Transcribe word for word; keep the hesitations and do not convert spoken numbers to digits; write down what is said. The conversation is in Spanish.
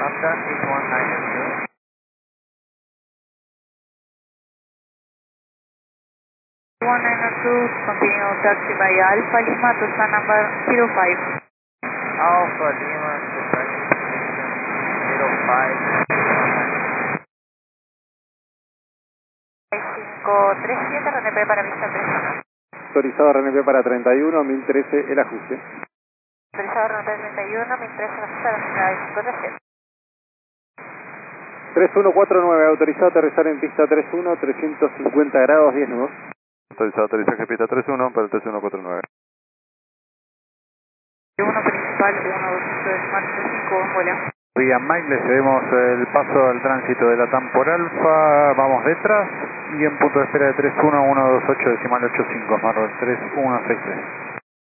Lambda eight one nine two. one nine two, continue taxi by Alpha Lima to stand number zero five. Alpha Lima to taxi zero five. cinco tres siete, R N P para vista tres uno. Autorizado R N P para treinta y uno, mil trece el ajuste. Autorizado R N P treinta y uno, mil trece el ajuste, cinco tres siete. tres uno cuatro nueve, autorizado a aterrizar en pista tres uno, trescientos cincuenta grados, diez nudos. Autorizado aterrizaje pista tres uno para el tres uno cuatro nueve. uno principal, uno dos ocho decimal cinco, vuela. Vía Mike, le cedemos el paso al tránsito de la TAM por Alfa, vamos detrás y en punto de espera de tres uno uno dos ocho decimal ocho cinco, Marvel tres uno seis tres.